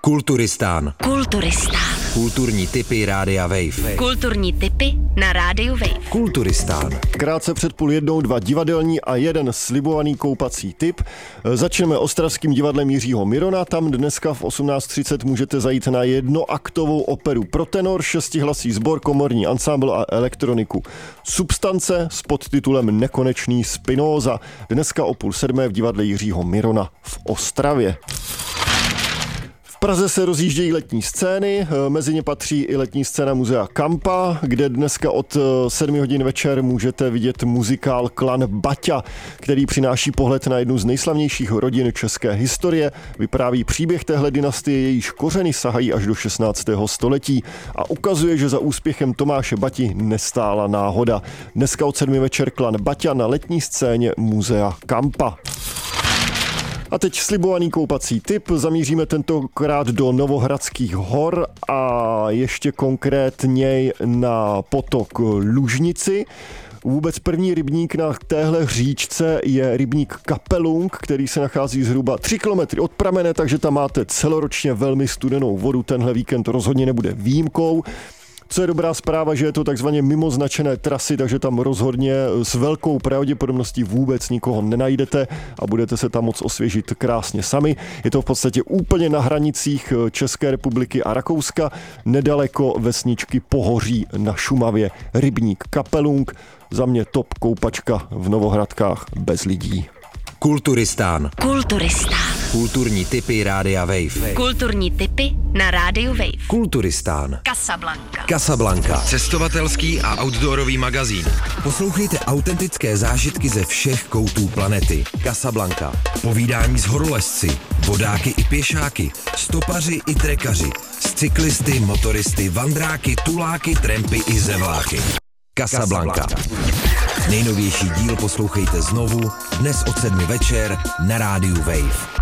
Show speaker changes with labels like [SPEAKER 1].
[SPEAKER 1] Kulturistán.
[SPEAKER 2] Kulturistán.
[SPEAKER 1] Kulturní tipy Rádia Wave.
[SPEAKER 2] Kulturní tipy na Rádiu Wave.
[SPEAKER 1] Kulturistán.
[SPEAKER 3] Krátce před 12:30 2 divadelní a jeden slibovaný koupací tip. Začneme ostravským divadlem Jiřího Mirona. Tam dneska v 18:30 můžete zajít na jednoaktovou operu pro tenor, 6hlasý sbor, komorní ansámbl a elektroniku. Substance s podtitulem Nekonečný Spinoza. Dneska o 6:30 v divadle Jiřího Mirona v Ostravě. V Praze se rozjíždějí letní scény, mezi ně patří i letní scéna muzea Kampa, kde dneska od 7 hodin večer můžete vidět muzikál Klan Baťa, který přináší pohled na jednu z nejslavnějších rodin české historie, vypráví příběh téhle dynastie, jejíž kořeny sahají až do 16. století a ukazuje, že za úspěchem Tomáše Bati nestála náhoda. Dneska od 7 večer Klan Baťa na letní scéně muzea Kampa. A teď slibovaný koupací tip. Zamíříme tentokrát do Novohradských hor a ještě konkrétně na potok Lužnici. Vůbec první rybník na téhle říčce je rybník Kapelung, který se nachází zhruba 3 kilometry od pramene, takže tam máte celoročně velmi studenou vodu. Tenhle víkend rozhodně nebude výjimkou. Co je dobrá zpráva, že je to takzvaně mimo značené trasy, takže tam rozhodně s velkou pravděpodobností vůbec nikoho nenajdete a budete se tam moc osvěžit krásně sami. Je to v podstatě úplně na hranicích České republiky a Rakouska, nedaleko vesničky Pohoří na Šumavě. Rybník Kapelung, za mě top koupačka v Novohradkách bez lidí.
[SPEAKER 1] Kulturistán.
[SPEAKER 2] Kulturistán.
[SPEAKER 1] Kulturní tipy Rádia Wave.
[SPEAKER 2] Kulturní tipy na Rádiu Wave.
[SPEAKER 1] Kulturistán.
[SPEAKER 2] Casablanca.
[SPEAKER 1] Casablanca. Cestovatelský a outdoorový magazín. Poslouchejte autentické zážitky ze všech koutů planety. Casablanca. Povídání s horolezci, vodáky i pěšáky, stopaři i trekaři, s cyklisty, motoristy, vandráky, tuláky, trampy i zevláky. Casablanca. Nejnovější díl poslouchejte znovu dnes od 7 večer na Rádiu Wave.